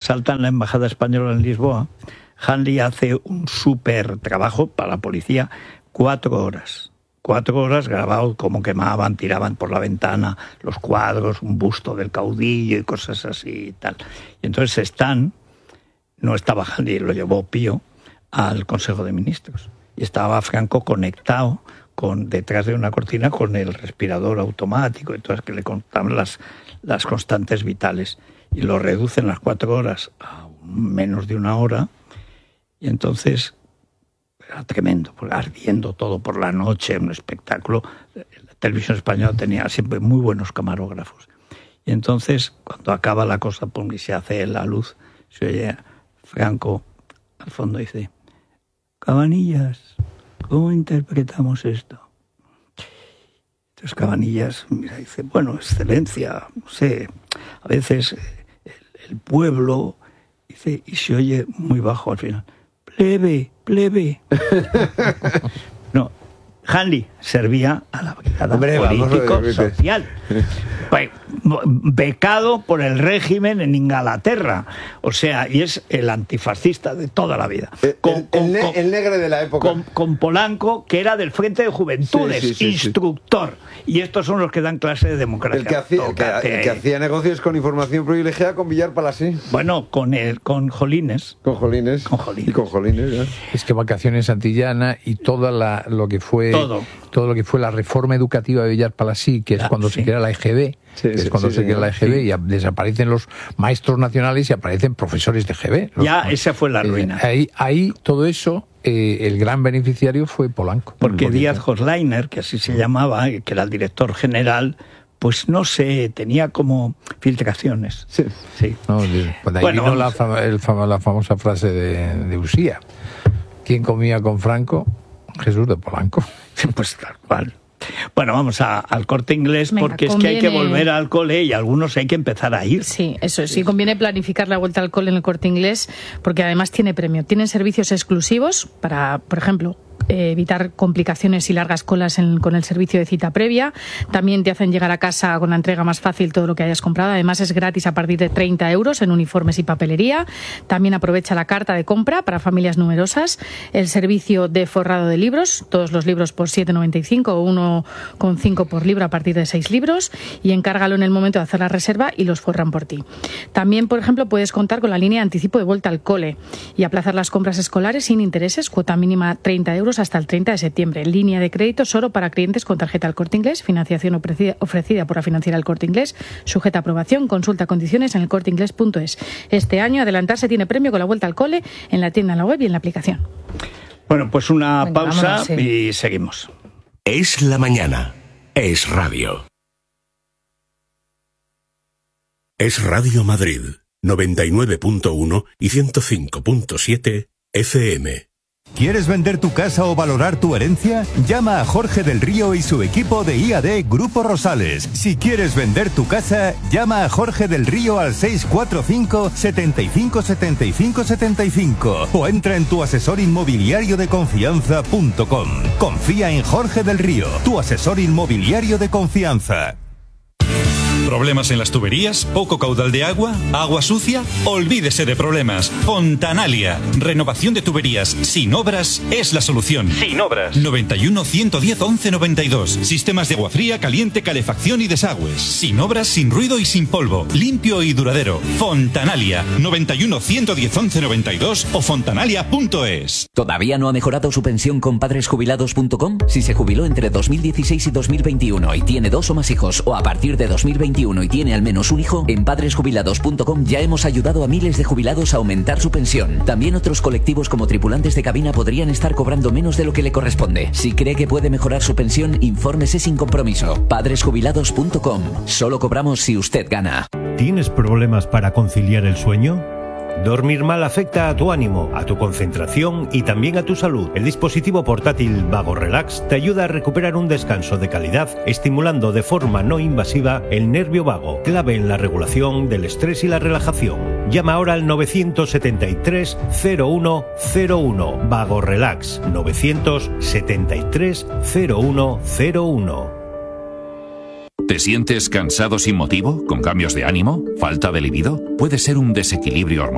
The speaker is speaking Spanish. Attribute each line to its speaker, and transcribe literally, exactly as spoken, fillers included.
Speaker 1: asaltan la embajada española en Lisboa, Hanley hace un súper trabajo para la policía, cuatro horas. Cuatro horas grabado cómo quemaban, tiraban por la ventana los cuadros, un busto del caudillo y cosas así y tal. Y entonces están, no estaba Hanley, lo llevó Pío al Consejo de Ministros. Y estaba Franco conectado con detrás de una cortina con el respirador automático, entonces que le contaban las, las constantes vitales. Y lo reducen las cuatro horas a menos de una hora. Y entonces era tremendo, ardiendo todo por la noche, un espectáculo. La televisión española tenía siempre muy buenos camarógrafos. Y entonces, cuando acaba la cosa, pum, y se hace la luz, se oye Franco al fondo dice: Cabanillas, ¿cómo interpretamos esto? Entonces Cabanillas mira, dice: bueno, excelencia, no sé, a veces el, el pueblo, dice, y se oye muy bajo al final: plebe, plebe. No, Hanley servía a la brigada político-social. Becado por el régimen en Inglaterra. O sea, y es el antifascista de toda la vida.
Speaker 2: El,
Speaker 1: con, con,
Speaker 2: el, ne- el negro de la época.
Speaker 1: Con, con Polanco, que era del Frente de Juventudes, sí, sí, sí, instructor. Sí. Y estos son los que dan clase de democracia.
Speaker 2: El que hacía, el que, el que hacía negocios con información privilegiada con Villar Palasí.
Speaker 1: Bueno, con el, con Jolines.
Speaker 2: Con Jolines.
Speaker 1: Con Jolines.
Speaker 2: Y con Jolines, ¿eh?
Speaker 3: Es que Vacaciones Antillana y toda la, lo que fue
Speaker 1: todo.
Speaker 3: todo lo que fue la reforma educativa de Villar Palasí, que es ah, cuando sí. se crea la E G B, sí, que sí, es cuando sí, se crea sí, la E G B, sí. y desaparecen los maestros nacionales y aparecen profesores de G B. Los,
Speaker 1: ya, los, esa fue la ruina.
Speaker 3: Eh, ahí, ahí todo eso, eh, el gran beneficiario fue Polanco.
Speaker 1: Porque Polanco. Díaz Horleiner, que así se llamaba, que era el director general, pues no sé, tenía como filtraciones.
Speaker 2: Sí.
Speaker 3: sí. No, pues de ahí bueno, vino la, fama, el, la famosa frase de, de Usía: ¿quién comía con Franco? Jesús de Polanco.
Speaker 1: Pues tal cual. Bueno, vamos a, al Corte Inglés. Venga, porque conviene... es que hay que volver al cole y algunos hay que empezar a ir.
Speaker 4: Sí, eso sí, conviene planificar la vuelta al cole en el Corte Inglés, porque además tiene premio. Tienen servicios exclusivos para, por ejemplo, eh, evitar complicaciones y largas colas en, con el servicio de cita previa. También te hacen llegar a casa con la entrega más fácil todo lo que hayas comprado. Además es gratis a partir de treinta euros en uniformes y papelería. También aprovecha la carta de compra para familias numerosas. El servicio de forrado de libros, todos los libros por siete noventa y cinco o uno coma cinco por libro a partir de seis libros, y encárgalo en el momento de hacer la reserva y los forran por ti. También, por ejemplo, puedes contar con la línea de anticipo de vuelta al cole y aplazar las compras escolares sin intereses, cuota mínima treinta euros hasta el treinta de septiembre. Línea de crédito solo para clientes con tarjeta El Corte Inglés, financiación ofrecida, ofrecida por la financiera El Corte Inglés, sujeta a aprobación, consulta condiciones en el corte inglés punto es. Este año adelantarse tiene premio con la vuelta al cole en la tienda, en la web y en la aplicación.
Speaker 1: Bueno, pues una bueno, pausa vámonos, sí. y seguimos.
Speaker 5: Es la mañana. Es radio. Es Radio Madrid, noventa y nueve punto uno y ciento cinco punto siete F M.
Speaker 6: ¿Quieres vender tu casa o valorar tu herencia? Llama a Jorge del Río y su equipo de I A D Grupo Rosales. Si quieres vender tu casa, llama a Jorge del Río al seis cuatro cinco, setenta y cinco, setenta y cinco, setenta y cinco o entra en tu asesor inmobiliario de confianza punto com. Confía en Jorge del Río, tu asesor inmobiliario de confianza.
Speaker 7: ¿Problemas en las tuberías? ¿Poco caudal de agua? ¿Agua sucia? Olvídese de problemas. Fontanalia. Renovación de tuberías sin obras es la solución. Sin obras. noventa y uno, ciento diez, once noventa y dos. Sistemas de agua fría, caliente, calefacción y desagües. Sin obras, sin ruido y sin polvo. Limpio y duradero. Fontanalia. noventa y uno, ciento diez, once noventa y dos o fontanalia punto es.
Speaker 8: ¿Todavía no ha mejorado su pensión con padres jubilados punto com? Si se jubiló entre dos mil dieciséis y dos mil veintiuno y tiene dos o más hijos, o a partir de dos mil veintiuno y tiene al menos un hijo, en padres jubilados punto com ya hemos ayudado a miles de jubilados a aumentar su pensión. También otros colectivos como tripulantes de cabina podrían estar cobrando menos de lo que le corresponde. Si cree que puede mejorar su pensión, infórmese sin compromiso. padres jubilados punto com. Solo cobramos si usted gana.
Speaker 9: ¿Tienes problemas para conciliar el sueño? Dormir mal afecta a tu ánimo, a tu concentración y también a tu salud. El dispositivo portátil Vago Relax te ayuda a recuperar un descanso de calidad, estimulando de forma no invasiva el nervio vago, clave en la regulación del estrés y la relajación. Llama ahora al novecientos setenta y tres, cero uno cero uno. Vago Relax, novecientos setenta y tres, cero uno cero uno.
Speaker 10: ¿Te sientes cansado sin motivo? ¿Con cambios de ánimo? ¿Falta de libido? Puede ser un desequilibrio hormonal.